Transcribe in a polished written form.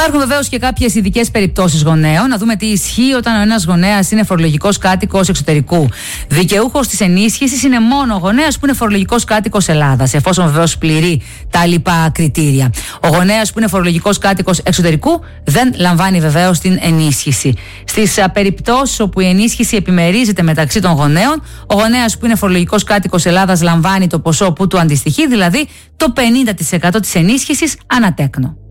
Υπάρχουν βεβαίως και κάποιες ειδικές περιπτώσεις γονέων. Να δούμε τι ισχύει όταν ο ένας γονέας είναι φορολογικός κάτοικος εξωτερικού. Δικαιούχος της ενίσχυσης είναι μόνο ο γονέας που είναι φορολογικός κάτοικος Ελλάδας, εφόσον βεβαίως πληρεί τα λοιπά κριτήρια. Ο γονέας που είναι φορολογικός κάτοικος εξωτερικού δεν λαμβάνει βεβαίως την ενίσχυση. Στις περιπτώσεις όπου η ενίσχυση επιμερίζεται μεταξύ των γονέων, ο γονέας που είναι φορολογικός κάτοικος Ελλάδας λαμβάνει το ποσό που του αντιστοιχεί, δηλαδή το 50% της ενίσχυσης ανατέκνο.